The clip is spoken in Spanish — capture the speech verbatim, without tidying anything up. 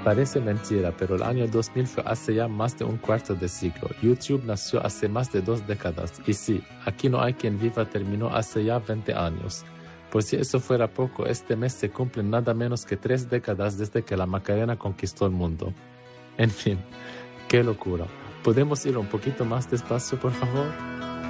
Parece mentira, pero el año dos mil fue hace ya más de un cuarto de siglo. YouTube nació hace más de dos décadas. Y sí, Aquí no hay quien viva terminó hace ya veinte años. Por si eso fuera poco, este mes se cumplen nada menos que tres décadas desde que la Macarena conquistó el mundo. En fin, qué locura. ¿Podemos ir un poquito más despacio, por favor?